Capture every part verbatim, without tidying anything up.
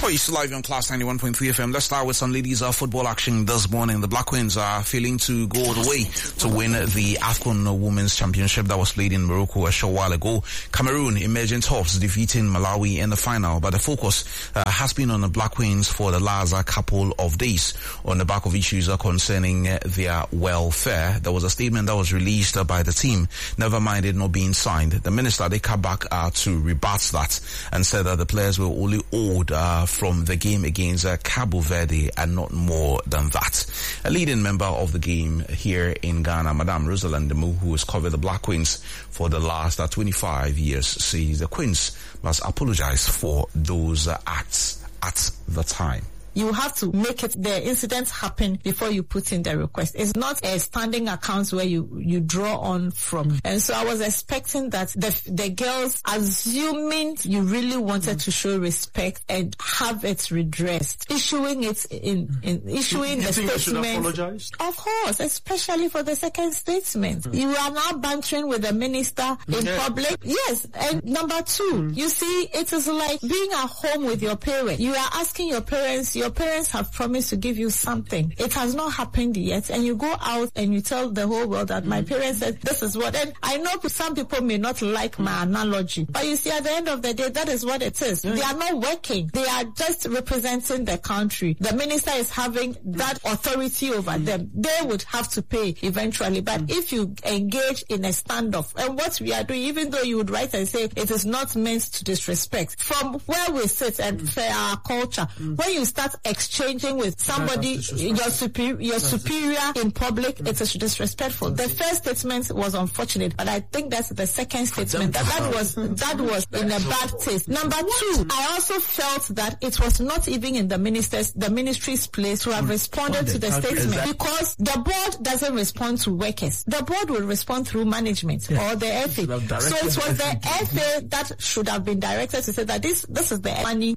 Oh, it's live on Class ninety-one point three F M. Let's start with some ladies uh, football action this morning. The Black Queens are failing to go all the way to win the AFCON Women's Championship that was played in Morocco a short while ago. Cameroon emerging tops, defeating Malawi in the final, but the focus uh, has been on the Black Queens for the last uh, couple of days on the back of issues uh, concerning uh, their welfare. There was a statement that was released uh, by the team, never mind it not being signed. The minister, they come back uh, to rebut that and said that the players were only owed uh, from the game against uh, Cabo Verde and not more than that. A leading member of the game here in Ghana, Madame Rosalind Damu, who has covered the Black Queens for the last uh, twenty-five years, says the Queens must apologize for those uh, acts at the time. You have to make it, the incidents happen before you put in the request. It's not a standing account where you, you draw on from. Mm. And so I was expecting that the, the girls, assuming you really wanted mm. to show respect and have it redressed, issuing it in, in issuing you the think statement. You should apologize? Of course, especially for the second statement. Mm. You are now bantering with the minister in yeah. public. Yes. And number two, mm. you see, it is like being at home with your parents. You are asking your parents, your Your parents have promised to give you something. It has not happened yet, and you go out and you tell the whole world that mm. my parents said this is what. And I know some people may not like my analogy, but you see, at the end of the day, that is what it is. Yeah. They are not working. They are just representing the country. The minister is having that authority over mm. them. They would have to pay eventually. But mm. if you engage in a standoff, and what we are doing, even though you would write and say it is not meant to disrespect, from where we sit and mm. for our culture, mm. when you start exchanging with somebody, your superior, your superior in public, mm. it is disrespectful. The first statement was unfortunate, but I think that's the second statement that that was that was in a bad taste. Number two, I also felt that it was not even in the ministers, the ministry's place to have responded to the statement, because the board doesn't respond to workers. The board will respond through management yeah. or the F A. So it was the F A that should have been directed to say that this this is the money.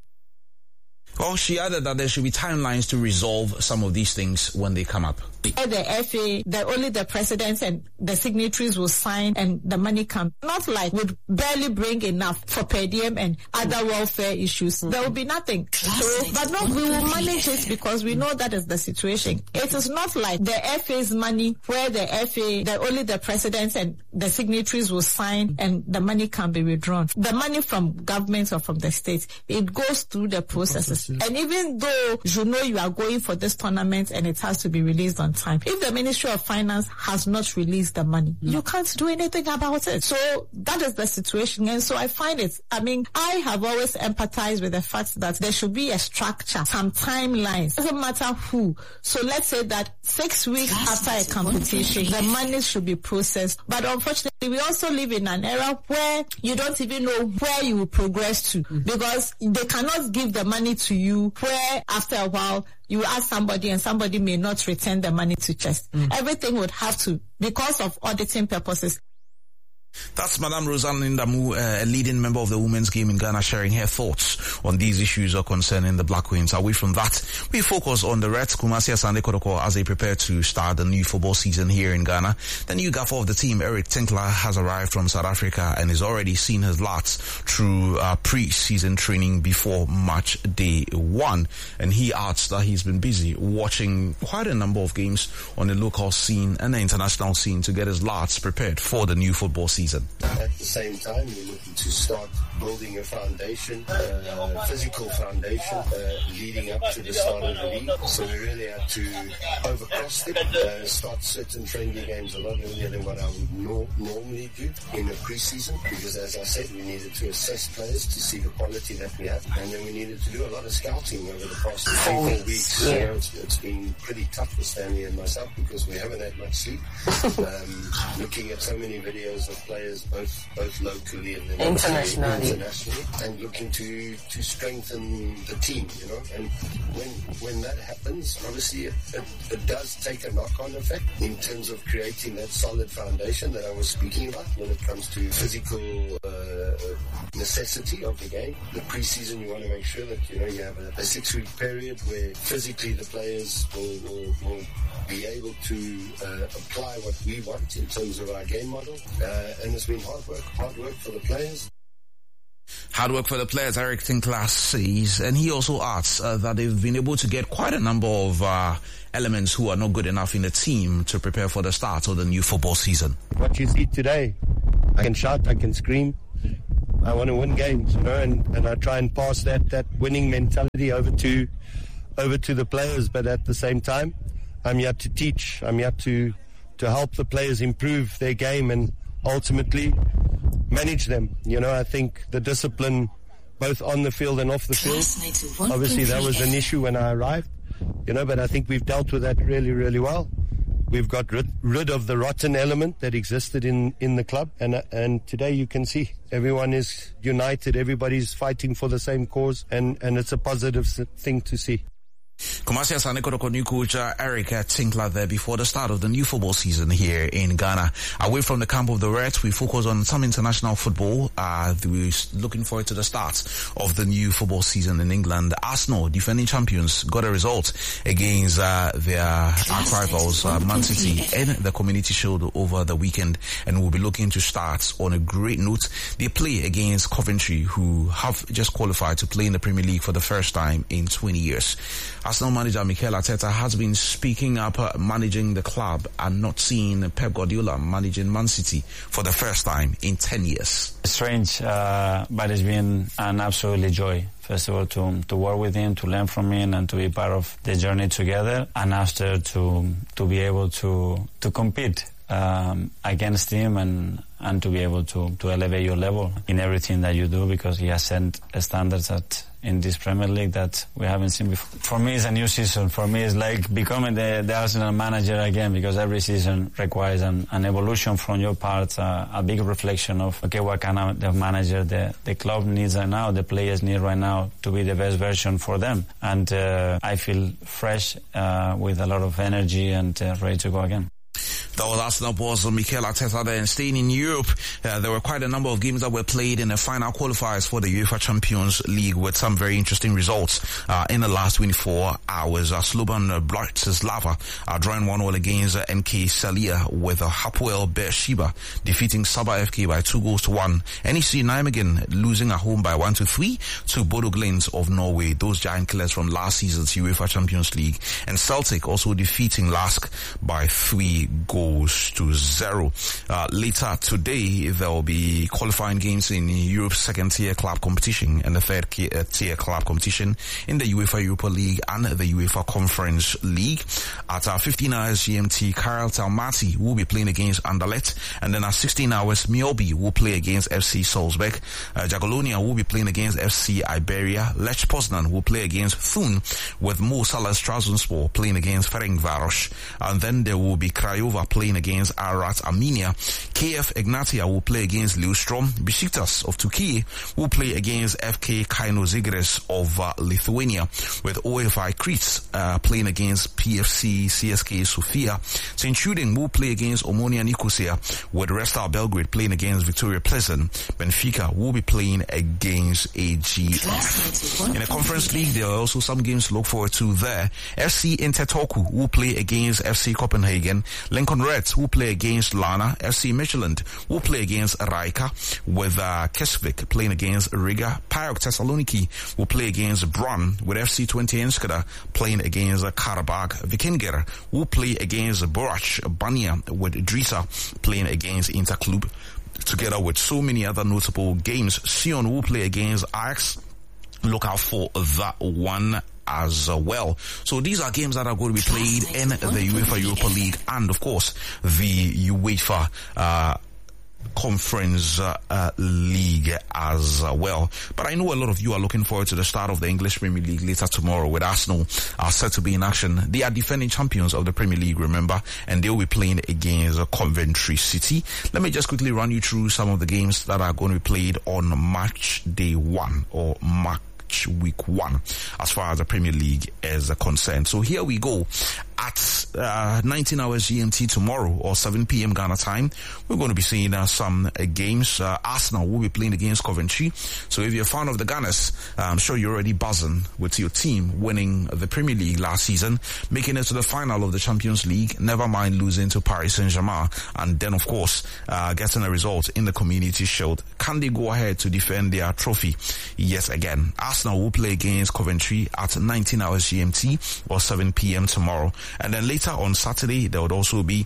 Well, she added that there should be timelines to resolve some of these things when they come up. The F A, the, only the president and the signatories will sign and the money comes. Not like would barely bring enough for per diem and other welfare issues. Mm-hmm. There will be nothing. So, but no, we will manage it because we know that is the situation. It is not like the F A's money where the F A, the, only the president and the signatories will sign and the money can be withdrawn. The money from governments or from the states, it goes through the processes. And even though you know you are going for this tournament and it has to be released on time, if the Ministry of Finance has not released the money, mm. you can't do anything about it. So that is the situation. And so I find it, I mean, I have always empathized with the fact that there should be a structure, some timelines. Doesn't matter who. So let's say that six weeks That's after a competition, the money should be processed. But unfortunately, we also live in an era where you don't even know where you will progress to, mm. because they cannot give the money to you where after a while you ask somebody and somebody may not return the money to chest. Mm. Everything would have to, because of auditing purposes. That's Madame Rosalind Damu, uh, a leading member of the women's game in Ghana, sharing her thoughts on these issues concerning the Black Queens. Away from that, we focus on the Reds, Kumasi Asante Kotoko, as they prepare to start the new football season here in Ghana. The new gaffer of the team, Eric Tinkler, has arrived from South Africa and is already seen his lads through uh, pre-season training before match day one. And he adds that he's been busy watching quite a number of games on the local scene and the international scene to get his lads prepared for the new football season. Season. At the same time, we're looking to start building a foundation, uh, physical foundation, uh, leading up to the start of the league. So we really had to overcross it, uh, start certain friendly games a lot earlier than what I would no- normally do in the preseason, because as I said, we needed to assess players to see the quality that we have, and then we needed to do a lot of scouting over the past three, four weeks. Yeah. You know, it's, it's been pretty tough for Stanley and myself because we haven't had much sleep. Um, looking at so many videos of players, both both locally and then internationally, internationally, and looking to to strengthen the team, you know. And when when that happens, obviously it, it, it does take a knock-on effect in terms of creating that solid foundation that I was speaking about when it comes to physical uh, necessity of the game. The preseason, you want to make sure that you know you have a, a six-week period where physically the players will, will, will be able to uh, apply what we want in terms of our game model. Uh, and it's been hard work, hard work for the players. Hard work for the players, Eric Tinkler says, and he also adds uh, that they've been able to get quite a number of uh, elements who are not good enough in the team to prepare for the start of the new football season. What you see today, I can shout, I can scream, I want to win games, you know, and, and I try and pass that, that winning mentality over to over to the players, but at the same time, I'm here to teach, I'm here to, to help the players improve their game and ultimately manage them. You know, I think the discipline both on the field and off the field, obviously that was an issue when I arrived, you know, but I think we've dealt with that really, really well. We've got rid, rid of the rotten element that existed in, in the club, and and today you can see everyone is united, everybody's fighting for the same cause, and, and it's a positive thing to see. Kumasi Asaneko new coach uh, Eric Tinkler there before the start of the new football season here in Ghana. Away from the camp of the Reds, we focus on some international football. Uh, we're looking forward to the start of the new football season in England. Arsenal, defending champions, got a result against uh, their arch rivals, uh, Man City, in the Community Shield over the weekend, and we'll be looking to start on a great note. They play against Coventry, who have just qualified to play in the Premier League for the first time in twenty years. Arsenal manager Mikel Arteta has been speaking up uh, managing the club and not seeing Pep Guardiola managing Man City for the first time in ten years. It's strange, uh, but it's been an absolutely joy. First of all, to to work with him, to learn from him, and to be part of the journey together. And after, to to be able to to compete um, against him and and to be able to to elevate your level in everything that you do, because he has set standards that in this Premier League that we haven't seen before. For me, it's a new season. For me, it's like becoming the, the Arsenal manager again, because every season requires an, an evolution from your part, uh, a big reflection of, okay, what kind of the manager the, the club needs right now, the players need right now to be the best version for them. And uh, I feel fresh, uh, with a lot of energy and uh, ready to go again. That was Arsenal boss Mikel Arteta there. And staying in Europe, uh, there were quite a number of games that were played in the final qualifiers for the UEFA Champions League with some very interesting results uh, in the last twenty-four hours. Uh, Slovan Bratislava uh, drawing one all against uh, N K Celia, with uh, Hapoel Beersheba defeating Sabah F K by two goals to one. N E C Nijmegen losing at home by one to three to Bodo Glimt of Norway, those giant killers from last season's UEFA Champions League. And Celtic also defeating Lask by three goals to zero. Uh, later today, there will be qualifying games in Europe's second tier club competition and the third tier club competition in the UEFA Europa League and the UEFA Conference League. At uh, fifteen hours G M T, Karel Talmati will be playing against Anderlecht, and then at sixteen hours, Mjolby will play against F C Salzburg. Uh, Jagiellonia will be playing against F C Iberia. Lech Poznan will play against Thun, with Mo Salah's Trabzonspor playing against Ferencváros. And then there will be Craiova playing against Arat Armenia. K F Ignatia will play against Lillestrøm. Besiktas of Turkey will play against F K Kaino Žalgiris of uh, Lithuania, with O F I Crete uh, playing against P F C C S K Sofia. Saint Truiden will play against Omonia Nicosia, with Red Star Belgrade playing against Victoria Pleasant. Benfica will be playing against A G F. In the Conference League, there are also some games to look forward to there. F C Intertoku will play against F C Copenhagen. Lincoln Reds will play against Lana. F C Midtjylland will play against Rijeka, with uh, Kesvik playing against Riga. PAOK Thessaloniki will play against Brann, with F C Twente Enschede playing against uh, Karabakh. Vikinger will play against Borac Bania, with Drisa playing against Interclub. Together with so many other notable games, Sion will play against Ajax. Look out for that one as well. So these are games that are going to be played in the UEFA Europa League and, of course, the UEFA uh Conference uh, uh, League as uh, well. But I know a lot of you are looking forward to the start of the English Premier League later tomorrow, with Arsenal are set to be in action. They are defending champions of the Premier League, remember, and they will be playing against uh, Coventry City. Let me just quickly run you through some of the games that are going to be played on match day one or match week one as far as the Premier League is concerned. So here we go. at uh, nineteen hours G M T tomorrow or seven p.m. Ghana time, we're going to be seeing uh, some uh, games. Uh, Arsenal will be playing against Coventry. So if you're a fan of the Gunners, uh, I'm sure you're already buzzing with your team winning the Premier League last season, making it to the final of the Champions League, never mind losing to Paris Saint-Germain, and then of course uh, getting a result in the Community Shield. Can they go ahead to defend their trophy yet again? Arsenal will play against Coventry at nineteen hours G M T or seven p.m. tomorrow. And then later on Saturday, there would also be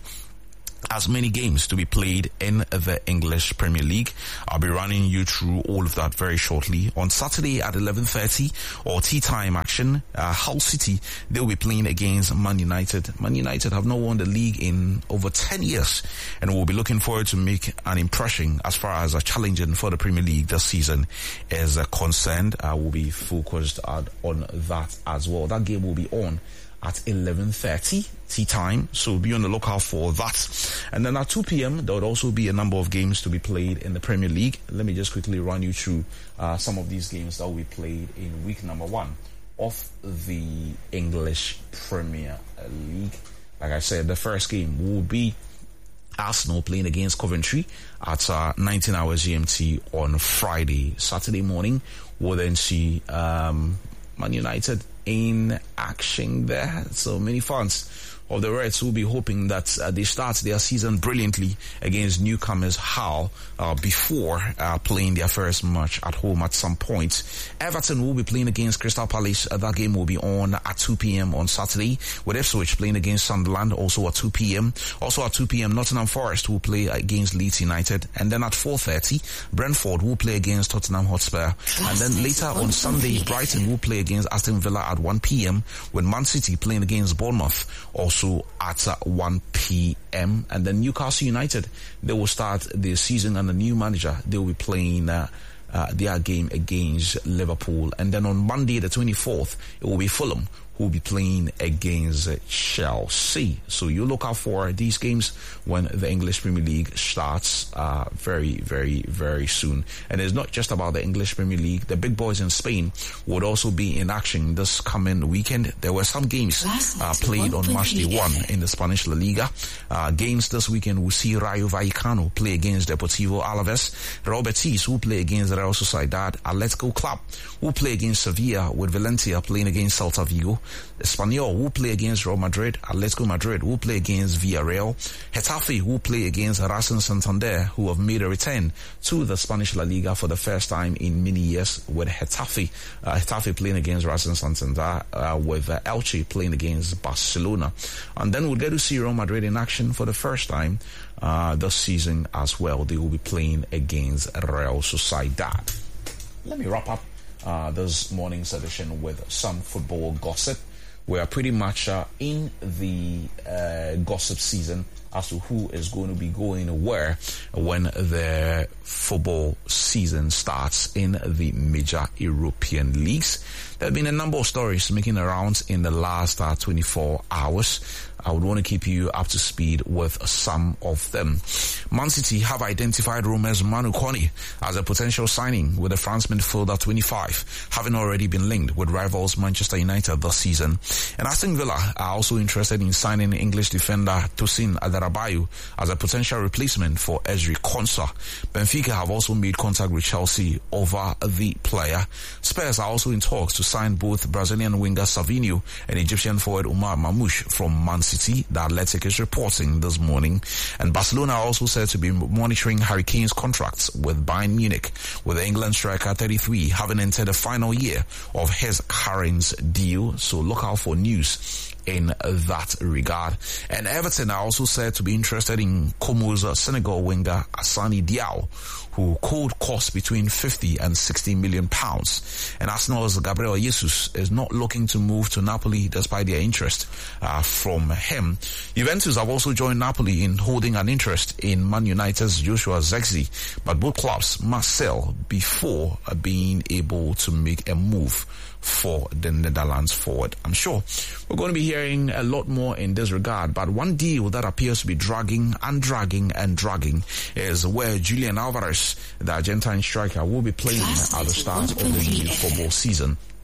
as many games to be played in the English Premier League. I'll be running you through all of that very shortly. On Saturday at eleven thirty or tea time action, uh, Hull City, they'll be playing against Man United. Man United have not won the league in over ten years, and we'll be looking forward to make an impression as far as uh, challenging for the Premier League this season is uh, concerned. I uh, will be focused on, on that as well. That game will be on at eleven thirty tea time, so be on the lookout for that. And then at two p.m. there would also be a number of games to be played in the Premier League. Let me just quickly run you through uh, some of these games that will be played in week number one of the English Premier League. Like I said, the first game will be Arsenal playing against Coventry at uh, nineteen hours G M T on Friday. Saturday morning, we'll then see um, Man United in action there. So many fans of the Reds will be hoping that uh, they start their season brilliantly against newcomers Hull uh, before uh, playing their first match at home at some point. Everton will be playing against Crystal Palace. Uh, that game will be on at two p.m. on Saturday, with Ipswich playing against Sunderland also at two p.m. Also at two p.m. Nottingham Forest will play against Leeds United, and then at four thirty Brentford will play against Tottenham Hotspur, and then later on Sunday Brighton will play against Aston Villa at one p.m. with Man City playing against Bournemouth also at uh, one p.m. and then Newcastle United, they will start their season under new manager. They will be playing uh, uh, their game against Liverpool, and then on Monday the twenty-fourth it will be Fulham who will be playing against Chelsea. So you look out for these games when the English Premier League starts uh, very, very, very soon. And it's not just about the English Premier League. The big boys in Spain would also be in action this coming weekend. There were some games uh, played on match day one in the Spanish La Liga. Uh, games this weekend will see Rayo Vallecano play against Deportivo Alaves. Real Betis will play against Real Sociedad. Atletico Club will play against Sevilla, with Valencia playing against Celta Vigo. Espanyol will play against Real Madrid. Atletico Madrid will play against Villarreal. Getafe will play against Racing Santander, who have made a return to the Spanish La Liga for the first time in many years, with Getafe, uh, Getafe playing against Racing Santander, uh, with uh, Elche playing against Barcelona. And then we'll get to see Real Madrid in action for the first time uh, this season as well. They will be playing against Real Sociedad. Let me wrap up Uh, this morning's edition with some football gossip. We are pretty much uh, in the uh, gossip season as to who is going to be going where when the football season starts in the major European leagues. There have been a number of stories making the rounds in the last uh, twenty-four hours. I would want to keep you up to speed with some of them. Man City have identified Romelu Manu Kone as a potential signing, with the France midfielder twenty-five having already been linked with rivals Manchester United this season. And Aston Villa are also interested in signing English defender Tosin Adarabioyo as a potential replacement for Ezri Konsa. Benfica have also made contact with Chelsea over the player. Spurs are also in talks to sign both Brazilian winger Savinho and Egyptian forward Omar Mamouche from Man City. The Athletic is reporting this morning. And Barcelona are also said to be monitoring Harry Kane's contracts with Bayern Munich, with the England striker thirty-three having entered the final year of his current deal. So look out for news in that regard. And Everton are also said to be interested in Como's Senegal winger Asani Diao, who could cost between fifty and sixty million pounds. And Arsenal's Gabriel Jesus is not looking to move to Napoli despite their interest uh, from him. Juventus have also joined Napoli in holding an interest in Man United's Joshua Zexi, but both clubs must sell before uh, being able to make a move for the Netherlands forward. I'm sure we're going to be hearing a lot more in this regard, but one deal that appears to be dragging and dragging and dragging is where Julian Alvarez, the Argentine striker, will be playing at the start of the new football season.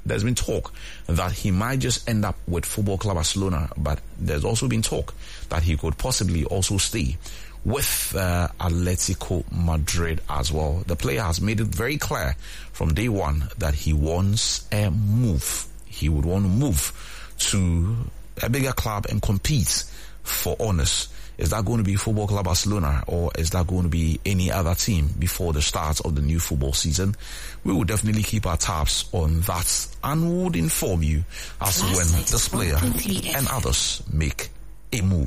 there's been talk that he might just end up with Football Club Barcelona, but there's also been talk that he could possibly also stay with uh, Atletico Madrid as well. The player has made it very clear from day one that he wants a move. He would want to move to a bigger club and compete for honors. Is that going to be Football Club Barcelona, or is that going to be any other team before the start of the new football season? We will definitely keep our tabs on that and would inform you as to when this player and others make a move.